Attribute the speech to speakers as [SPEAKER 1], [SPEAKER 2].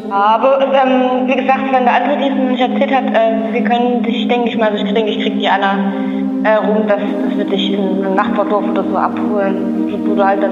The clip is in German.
[SPEAKER 1] Aber wie gesagt, wenn der andere diesen nicht erzählt hat, wir können dich, denke ich mal, also ich denke, ich krieg die Anna rum, dass wir dich im Nachbardorf oder so abholen, wo du halt dann